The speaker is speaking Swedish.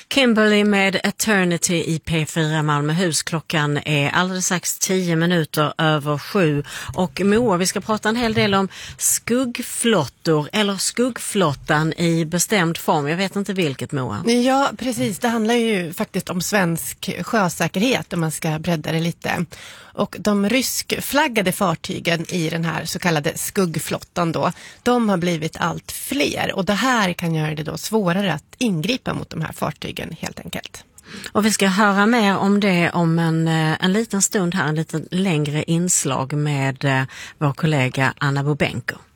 Kimberly med Eternity i P4 Malmöhus. Klockan är alldeles strax 10 minuter över 7. Och Moa, vi ska prata en hel del om skuggflottor eller skuggflottan i bestämd form. Jag vet inte vilket, Moa. Ja, precis. Det handlar ju faktiskt om svensk sjösäkerhet om man ska bredda det lite. Och de ryskflaggade fartygen i den här så kallade skuggflottan då, de har blivit allt fler. Och det här kan göra det då svårare att ingripa mot de här fartygen helt enkelt. Och vi ska höra mer om det om en liten stund här, en liten längre inslag med vår kollega Anna Bobenko.